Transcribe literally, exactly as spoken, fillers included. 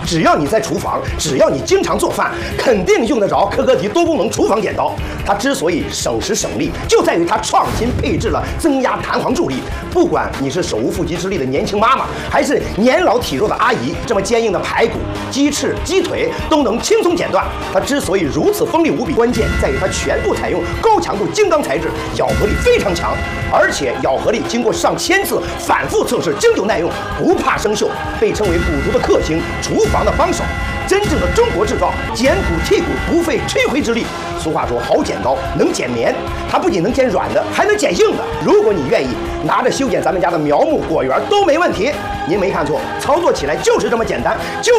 只要你在厨房，只要你经常做饭，肯定用得着科格迪多功能厨房剪刀。它之所以省时省力，就在于它创新配置了增压弹簧助力。不管你是手无缚鸡之力的年轻妈妈，还是年老体弱的阿姨，这么坚硬的排骨、鸡翅、鸡腿都能轻松剪断。它之所以如此锋利无比，关键在于它全部采用高强度精钢材质，咬合力非常强，而且咬合力经过上千次反复测试，经久耐用，不怕生锈，被称为古图的克星，厨房的帮手。真正的中国制造，剪骨剔骨不费吹灰之力。俗话说，好剪刀能剪棉，它不仅能剪软的，还能剪硬的。如果你愿意，拿着修剪咱们家的苗木果园都没问题。您没看错，操作起来就是这么简单，就。